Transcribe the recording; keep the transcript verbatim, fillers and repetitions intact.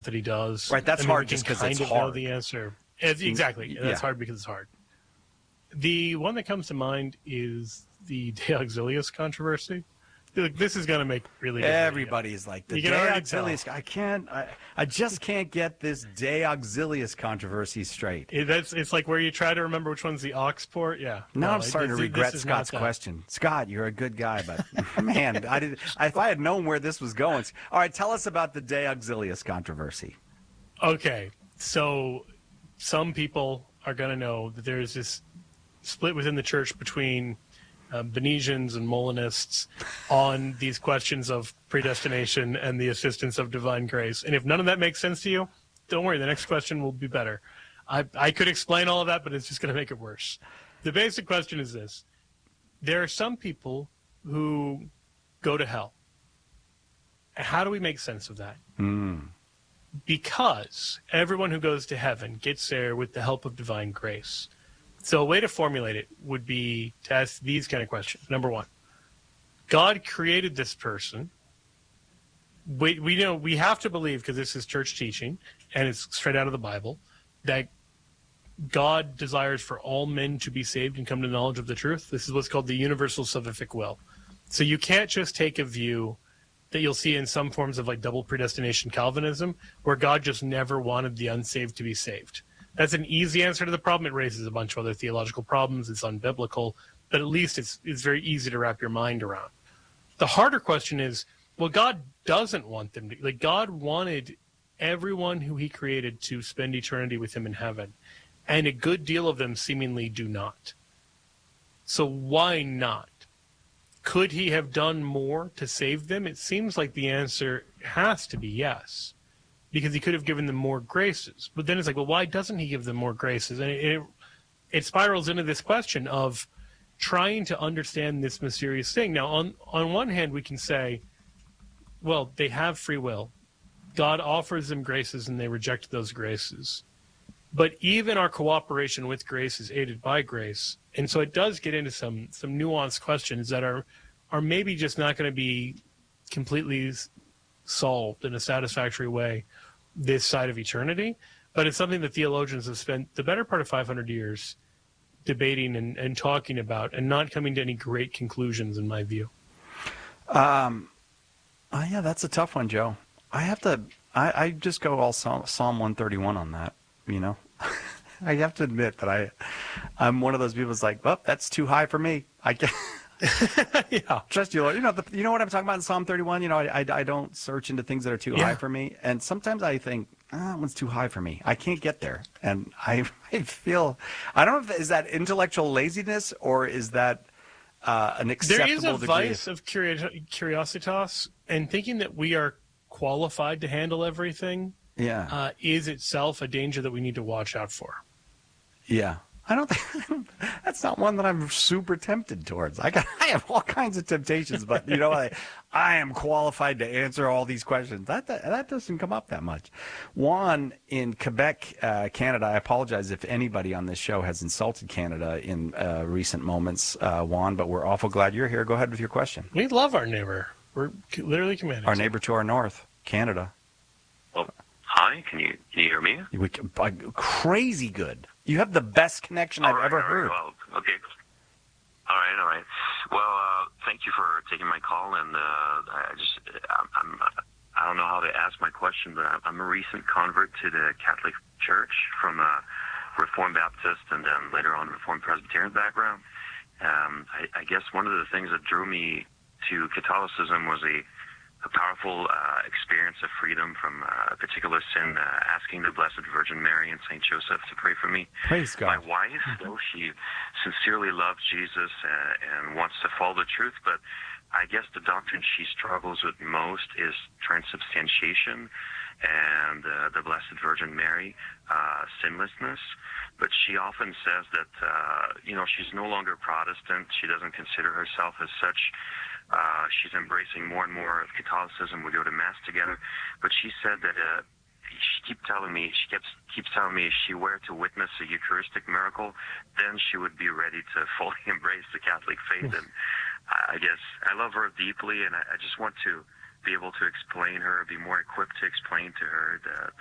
that he does. Right, that's I mean, hard we just can 'cause it's kind of know hard. the answer. It's, exactly. Yeah. That's hard because it's hard. The one that comes to mind is the De Auxilius controversy. Look, this is going to make really good radio. Everybody's like, the You De can already Auxilius. tell. I can't, I, I just can't get this De Auxilius controversy straight. It, that's, it's like where you try to remember which one's the aux port. Yeah. Now No, I'm starting it, to this, regret this is Scott's not that. question. Scott, you're a good guy, but man, I did, if I had known where this was going. All right, tell us about the De Auxilius controversy. Okay, so some people are going to know that there's this split within the church between uh, Benesians and Molinists on these questions of predestination and the assistance of divine grace. And if none of that makes sense to you, don't worry, the next question will be better. I, I could explain all of that, but it's just going to make it worse. The basic question is this. There are some people who go to hell. How do we make sense of that? Mm. Because everyone who goes to heaven gets there with the help of divine grace. So a way to formulate it would be to ask these kind of questions. Number one, God created this person. We, we know we have to believe, because this is church teaching, and it's straight out of the Bible, that God desires for all men to be saved and come to the knowledge of the truth. This is what's called the universal salvific will. So you can't just take a view that you'll see in some forms of like double predestination Calvinism, where God just never wanted the unsaved to be saved. That's an easy answer to the problem. It raises a bunch of other theological problems. It's unbiblical, but at least it's it's very easy to wrap your mind around. The harder question is, well, God doesn't want them to. Like, God wanted everyone who he created to spend eternity with him in heaven, and a good deal of them seemingly do not. So why not? Could he have done more to save them? It seems like the answer has to be yes, because he could have given them more graces. But then it's like, well, why doesn't he give them more graces? And it, it, it spirals into this question of trying to understand this mysterious thing. Now, on, on one hand, we can say, well, they have free will. God offers them graces and they reject those graces. But even our cooperation with grace is aided by grace. And so it does get into some some nuanced questions that are are maybe just not going to be completely solved in a satisfactory way this side of eternity. But it's something that theologians have spent the better part of five hundred years debating and, and talking about, and not coming to any great conclusions, in my view. Um, oh, yeah, that's a tough one, Joe. I have to, I, I just go all Psalm, Psalm one thirty-one on that, you know. I have to admit that I, I'm one of those people that's like, well, that's too high for me. I can't. Yeah, trust you, Lord. You know, the, you know what I'm talking about in Psalm thirty-one? You know, I, I, I don't search into things that are too yeah. high for me. And sometimes I think, ah, that one's too high for me. I can't get there. And I, I feel, I don't know if, is that intellectual laziness or is that uh, an acceptable degree? There is a vice of curi- curiositas, and thinking that we are qualified to handle everything yeah. uh, is itself a danger that we need to watch out for. Yeah. I don't think that's not one that I'm super tempted towards. I got, I have all kinds of temptations, but you know, I, I am qualified to answer all these questions. That that, that doesn't come up that much. Juan in Quebec, uh, Canada. I apologize if anybody on this show has insulted Canada in uh, recent moments, uh, Juan. But we're awful glad you're here. Go ahead with your question. We love our neighbor. We're literally committed. Our neighbor to our north, Canada. Oh, hi. Can you can you hear me? We, uh, crazy good. You have the best connection I've all right, ever all heard. Right, well, okay. All right, all right. Well, uh, thank you for taking my call, and uh, I just, I'm, I'm, I don't know how to ask my question, but I'm a recent convert to the Catholic Church from a Reformed Baptist and then later on Reformed Presbyterian background. Um, I, I guess one of the things that drew me to Catholicism was a a powerful uh, experience of freedom from uh, a particular sin, uh, asking the Blessed Virgin Mary and Saint Joseph to pray for me. Praise God. My wife, though she sincerely loves Jesus uh, and wants to follow the truth, but I guess the doctrine she struggles with most is transubstantiation and uh, the Blessed Virgin Mary, uh, sinlessness. But she often says that, uh, you know, she's no longer Protestant. She doesn't consider herself as such. Uh, she's embracing more and more of Catholicism. We go to Mass together. But she said that uh, she keeps telling me, she keeps, keeps telling me if she were to witness a Eucharistic miracle, then she would be ready to fully embrace the Catholic faith. And I guess I love her deeply, and I, I just want to be able to explain her, be more equipped to explain to her the